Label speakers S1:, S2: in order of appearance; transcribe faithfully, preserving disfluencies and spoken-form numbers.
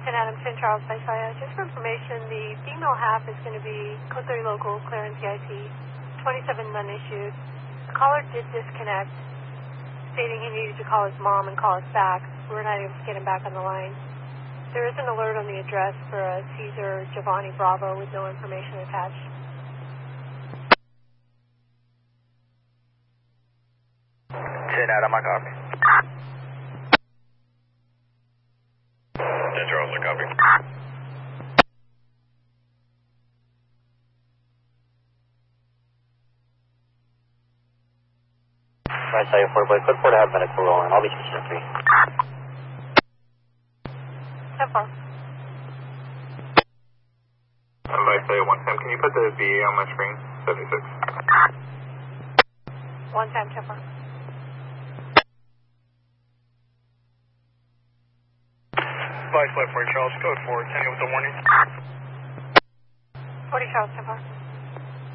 S1: ten Adam, ten Charles, Visalia. Just for information, the female half is going to be code three local, clearance E I C, twenty-seven none issued. The caller did disconnect, stating he needed to call his mom and call us back. We're not able to get him back on the line. There is an alert on the address for a Caesar Giovanni Bravo with no information attached.
S2: ten Adam, I copy. ten Charles, I copy.
S3: Right side four, boy, code four to have medical rolling. I'll be station three.
S1: ten four.
S2: I'm by say one ten. Can you put the V A on my screen? seventy-six.
S1: One time, ten four.
S2: Vice left for Charles, code four, ten with the warning.
S1: forty Charles, ten four.